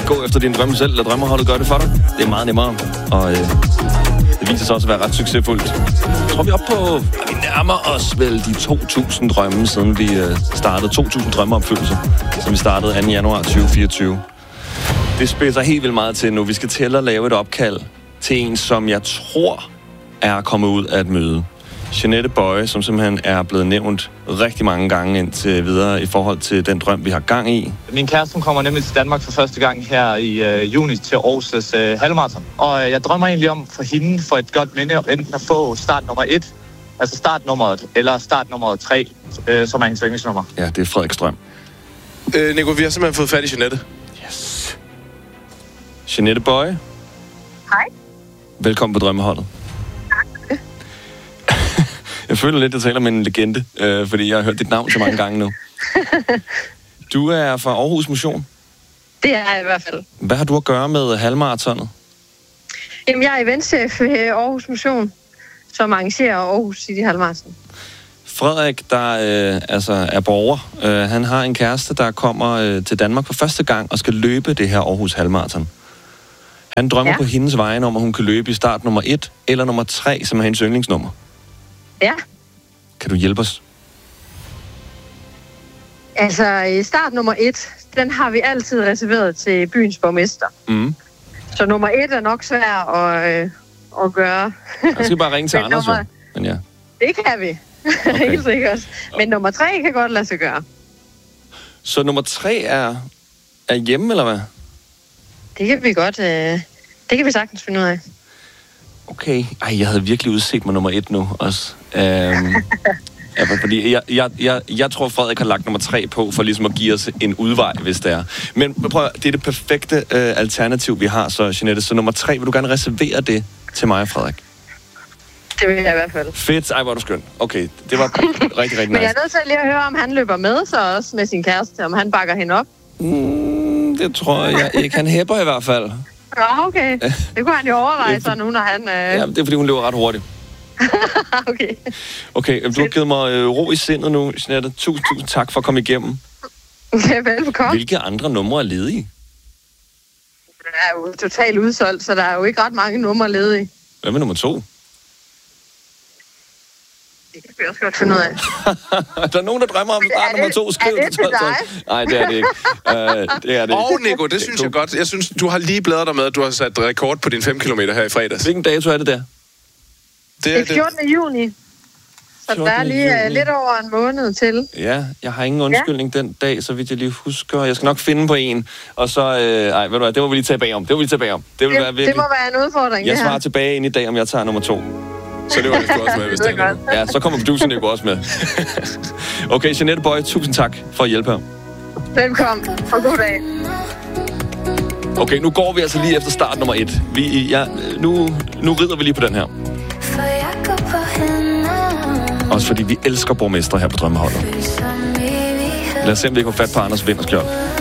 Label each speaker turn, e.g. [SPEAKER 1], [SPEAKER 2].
[SPEAKER 1] ikke gå efter din drømme selv, lad drømmeholdet gøre det for dig. Det er meget nemmere, og det viser sig også at være ret succesfuldt. Jeg tror, vi er oppe på, vi nærmer os vel de 2.000 drømme, siden vi startede. 2.000 drømmeopfyldelser, som vi startede 2. januar 2024. Det spidser helt vildt meget til nu. Vi skal til at lave et opkald til en, som jeg tror er kommet ud af et møde. Jeanette Boye, som simpelthen er blevet nævnt rigtig mange gange indtil videre i forhold til den drøm, vi har gang i.
[SPEAKER 2] Min kæreste kommer nemlig til Danmark for første gang her i juni til Aarhus' halvmarathon. Og jeg drømmer egentlig om for hende for et godt minde enten at få start nummer 1, altså startnummeret, eller startnummeret 3, som er hendes yndlingsnummer.
[SPEAKER 1] Ja, det er Frederiks drøm.
[SPEAKER 3] Nico, vi har simpelthen fået fat i Jeanette.
[SPEAKER 1] Yes. Jeanette Boye.
[SPEAKER 4] Hej.
[SPEAKER 1] Velkommen på Drømmeholdet. Jeg føler lidt, at jeg taler med en legende, fordi jeg har hørt dit navn så mange gange nu. Du er fra Aarhus Motion.
[SPEAKER 4] Det er jeg i hvert fald.
[SPEAKER 1] Hvad har du at gøre med halvmaratonet?
[SPEAKER 4] Jamen, jeg er eventchef ved Aarhus Motion, som arrangerer Aarhus City Halvmarathon.
[SPEAKER 1] Frederik, der er borger, han har en kæreste, der kommer til Danmark for første gang og skal løbe det her Aarhus Halvmarathon. Han drømmer på hendes vegne om, at hun kan løbe i start nummer 1 eller nummer 3, som er hendes yndlingsnummer.
[SPEAKER 4] Ja.
[SPEAKER 1] Kan du hjælpe os?
[SPEAKER 4] Altså, start nummer 1, den har vi altid reserveret til byens borgmester.
[SPEAKER 1] Mm.
[SPEAKER 4] Så nummer 1 er nok svær at gøre.
[SPEAKER 1] Jeg skal bare ringe til Anders, jo. Men ja.
[SPEAKER 4] Det kan vi. Okay. Helt sikkert. Men nummer 3 kan godt lade sig gøre.
[SPEAKER 1] Så nummer 3 er hjemme, eller hvad?
[SPEAKER 4] Det kan vi godt. Det kan vi sagtens finde ud af.
[SPEAKER 1] Okay. Ej, jeg havde virkelig udset mig nummer 1 nu også. Fordi jeg tror, Frederik har lagt nummer 3 på, for ligesom at give os en udvej, hvis det er. Men prøv, det er det perfekte alternativ, vi har, så Jeanette. Så nummer 3, vil du gerne reservere det til mig og Frederik?
[SPEAKER 4] Det vil jeg i hvert fald.
[SPEAKER 1] Fedt. Ej, hvor er du skøn. Okay, det var rigtig, rigtig nice.
[SPEAKER 4] Men jeg er nødt til lige at høre, om han løber med, så også med sin kæreste, om han bakker hende op.
[SPEAKER 1] Det tror jeg ikke. Han hæpper i hvert fald.
[SPEAKER 4] Ja, okay. Det kunne han jo overveje så nu, når han...
[SPEAKER 1] Ja, det er, fordi hun løber ret hurtigt. Okay, du har givet mig ro i sindet nu, Jeanette. Tusind tak for at komme igennem.
[SPEAKER 4] Ja, velbekomme.
[SPEAKER 1] Hvilke andre numre er ledige?
[SPEAKER 4] Det er jo totalt udsolgt, så der er jo ikke ret mange numre ledige.
[SPEAKER 1] Hvad med nummer 2?
[SPEAKER 4] Det kan vi også godt finde ud af.
[SPEAKER 1] Der er nogen, der drømmer om start nummer 2. Skriv
[SPEAKER 4] er det til dig?
[SPEAKER 1] Nej, det er det ikke. Det er det.
[SPEAKER 3] Og Nico, det synes jeg godt. Jeg synes, du har lige bladret dig med, at du har sat rekord på din 5 kilometer her i fredags.
[SPEAKER 1] Hvilken dato er det der?
[SPEAKER 4] Det er 14. juni. Så der er lige lidt over en måned til.
[SPEAKER 1] Ja, jeg har ingen undskyldning den dag, så vidt jeg lige husker. Jeg skal nok finde på en. Og så, ved du hvad, det må vi lige tage bagom. Det må være virkelig.
[SPEAKER 4] Det må være en udfordring,
[SPEAKER 1] jeg svarer tilbage ind i dag, om jeg tager nummer 2.
[SPEAKER 3] Så det var det også med, hvis det er.
[SPEAKER 1] Ja, så kommer producer Nico også med. Okay, Jeanette Boye, tusind tak for at hjælpe her.
[SPEAKER 4] Velkommen, og god dag.
[SPEAKER 1] Okay, nu går vi altså lige efter start nummer 1. Nu rider vi lige på den her. Også fordi vi elsker borgmester her på Drømmeholdet. Lad os se, om vi kan få fat på Anders Vinderskjold.